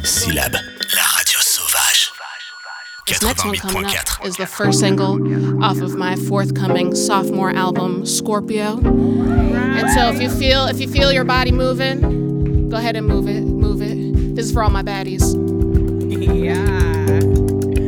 Syllab, la radio sauvage. This next one coming up is the first single off of my forthcoming sophomore album, Scorpio. And so if you feel your body moving, go ahead and move it. This is for all my baddies. Yeah.